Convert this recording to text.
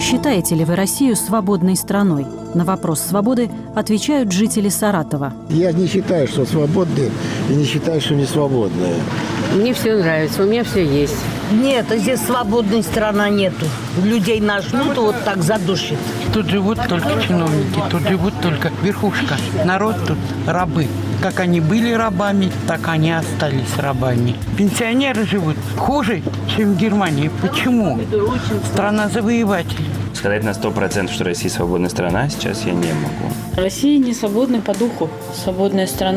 Считаете ли вы Россию свободной страной? На вопрос свободы отвечают жители Саратова. Я не считаю, что свободные, и не считаю, что не свободные. Мне все нравится, у меня все есть. Нет, здесь свободной страны нету. Людей нажмут, вот так задушит. Тут живут только чиновники, тут живут только верхушка. Народ тут рабы. Как они были рабами, так они остались рабами. Пенсионеры живут хуже, чем в Германии. Почему? Страна завоеватель. Сказать на 100%, что Россия свободная страна, сейчас я не могу. Россия не свободна по духу. Свободная страна